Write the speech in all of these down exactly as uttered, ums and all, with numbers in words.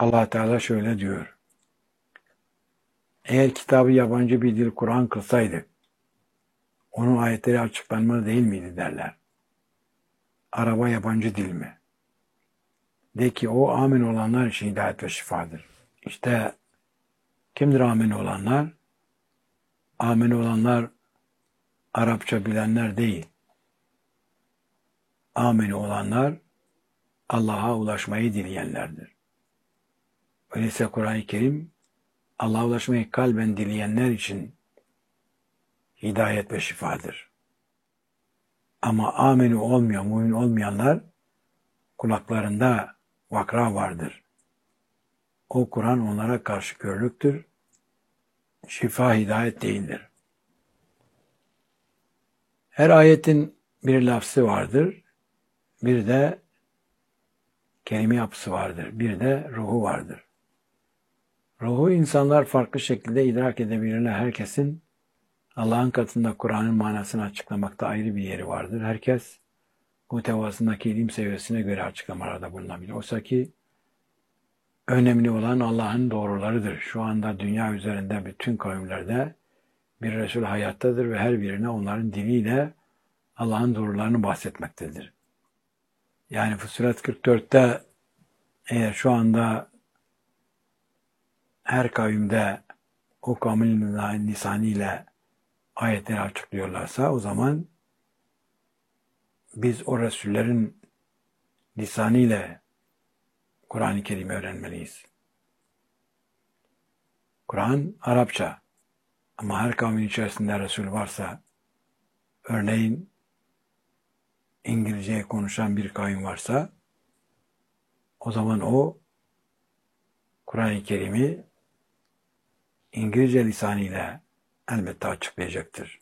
Allah Teala şöyle diyor. Eğer kitabı yabancı bir dil Kur'an kılsaydı, onun ayetleri açıklanmalı değil miydi derler. Araba yabancı dil mi? De ki o amin olanlar için hidayet ve şifadır. İşte kimdir amin olanlar? Amin olanlar Arapça bilenler değil. Amin olanlar Allah'a ulaşmayı dileyenlerdir. Öyleyse Kur'an-ı Kerim Allah'a ulaşmayı kalben dileyenler için hidayet ve şifadır. Ama amini olmayan, mümin olmayanlar kulaklarında vakra vardır. O Kur'an onlara karşı körlüktür. Şifa hidayet değildir. Her ayetin bir lafzı vardır. Bir de kelime yapısı vardır. Bir de ruhu vardır. Ruhu insanlar farklı şekilde idrak edebilirler. Herkesin Allah'ın katında Kur'an'ın manasını açıklamakta ayrı bir yeri vardır. Herkes muhtevasındaki ilim seviyesine göre açıklamalarda bulunabilir. Oysa ki önemli olan Allah'ın doğrularıdır. Şu anda dünya üzerinde bütün kavimlerde bir Resul hayattadır ve her birine onların diliyle Allah'ın doğrularını bahsetmektedir. Yani Fussilet kırk dörtte eğer şu anda her kavimde o kavmin lisanıyla ayetleri açıklıyorlarsa o zaman biz o Resullerin lisanıyla Kur'an-ı Kerim'i öğrenmeliyiz. Kur'an Arapça ama her kavmin içerisinde Resul varsa, örneğin İngilizceyi konuşan bir kavim varsa o zaman o Kur'an-ı Kerim'i İngilizce lisanıyla elbette açıklayacaktır.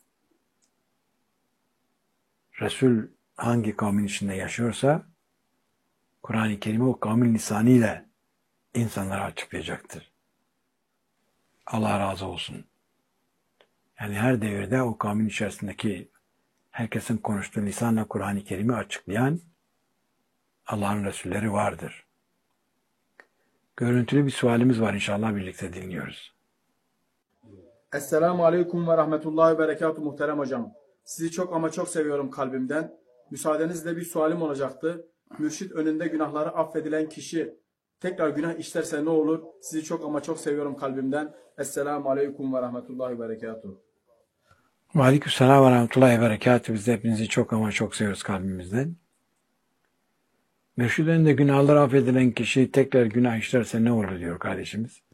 Resul hangi kavmin içinde yaşıyorsa Kur'an-ı Kerim'i o kavmin lisanıyla insanlara açıklayacaktır. Allah razı olsun. Yani her devirde o kavmin içerisindeki herkesin konuştuğu lisanla Kur'an-ı Kerim'i açıklayan Allah'ın Resulleri vardır. Görüntülü bir sualimiz var, inşallah birlikte dinliyoruz. Esselamu Aleyküm ve Rahmetullahi ve Berekatuhu muhterem hocam. Sizi çok ama çok seviyorum kalbimden. Müsaadenizle bir sualim olacaktı. Mürşit önünde günahları affedilen kişi tekrar günah işlerse ne olur? Sizi çok ama çok seviyorum kalbimden. Esselamu Aleyküm ve Rahmetullahi ve Berekatuhu. Ve Aleykümselam ve Rahmetullahi ve Berekatuhu. Biz de hepinizi çok ama çok seviyoruz kalbimizden. Mürşit önünde günahları affedilen kişi tekrar günah işlerse ne olur diyor kardeşimiz.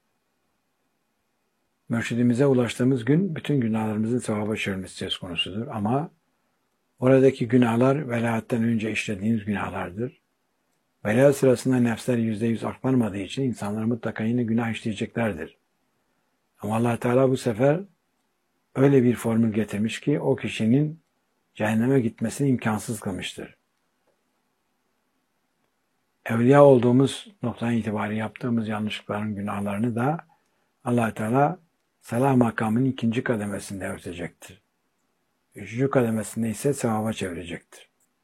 Mürşidimize ulaştığımız gün bütün günahlarımızın sevaba çevrilmesi söz konusudur. Ama oradaki günahlar velayetten önce işlediğimiz günahlardır. Velayet sırasında nefsler yüzde yüz aklanmadığı için insanlar mutlaka yine günah işleyeceklerdir. Ama Allah Teala bu sefer öyle bir formül getirmiş ki o kişinin cehenneme gitmesini imkansız kılmıştır. Evliya olduğumuz noktadan itibaren yaptığımız yanlışlıkların günahlarını da Allah Teala salah makamının ikinci kademesinde örtecektir. Üçüncü kademesinde ise sevaba çevirecektir.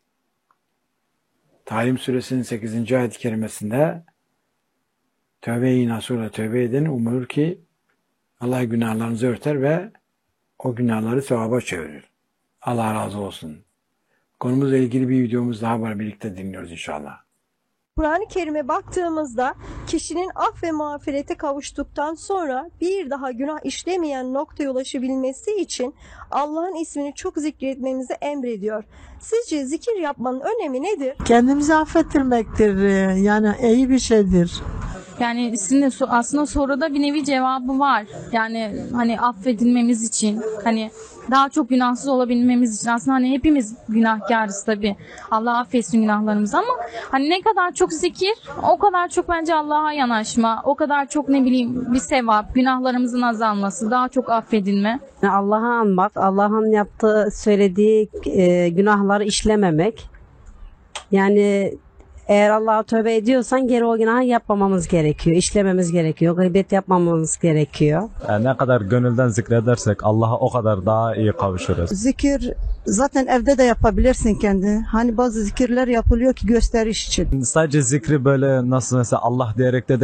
Talim suresinin sekizinci ayet-i kerimesinde tövbe-i nasuhla tövbe edin, umulur ki Allah günahlarınızı örter ve o günahları sevaba çevirir. Allah razı olsun. Konumuzla ilgili bir videomuz daha var, birlikte dinliyoruz inşallah. Kur'an-ı Kerim'e baktığımızda kişinin af ve mağfirete kavuştuktan sonra bir daha günah işlemeyen noktaya ulaşabilmesi için Allah'ın ismini çok zikretmemizi emrediyor. Sizce zikir yapmanın önemi nedir? Kendimizi affettirmektir. Yani iyi bir şeydir. Yani sizin aslında soruda bir nevi cevabı var. Yani hani affedilmemiz için, hani daha çok günahsız olabilmemiz için. Aslında hani hepimiz günahkarız tabii. Allah affetsin günahlarımızı ama hani ne kadar çok zikir, o kadar çok bence Allah'a yanaşma, o kadar çok ne bileyim bir sevap, günahlarımızın azalması, daha çok affedilme. Allah'ı anmak, Allah'ın yaptığı, söylediği e, günahları işlememek. Yani eğer Allah'a tövbe ediyorsan geri o günahı yapmamamız gerekiyor, işlememiz gerekiyor, gıybet yapmamamız gerekiyor. Yani ne kadar gönülden zikredersek Allah'a o kadar daha iyi kavuşuruz. Zikir zaten evde de yapabilirsin kendi. Hani bazı zikirler yapılıyor ki gösteriş için. Sadece zikri böyle nasıl mesela Allah diyerek de